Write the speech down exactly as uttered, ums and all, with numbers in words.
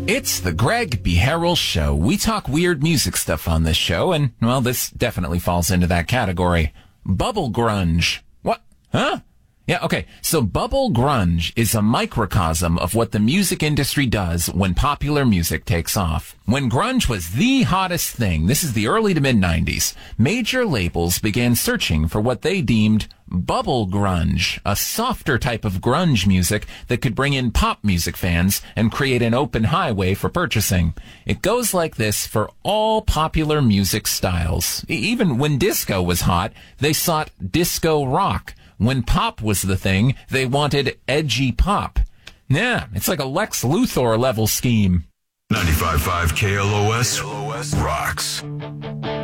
It's the Greg B. Harrell Show. We talk weird music stuff on this show, and, well, this definitely falls into that category. Bubble grunge. What? Huh? Yeah, okay. So bubble grunge is a microcosm of what the music industry does when popular music takes off. When grunge was the hottest thing, this is the early to mid nineties, major labels began searching for what they deemed bubble grunge, a softer type of grunge music that could bring in pop music fans and create an open highway for purchasing. It goes like this for all popular music styles. Even when disco was hot, they sought disco rock. When pop was the thing, they wanted edgy pop. Yeah, it's like a Lex Luthor level scheme. ninety-five point five K L O S rocks.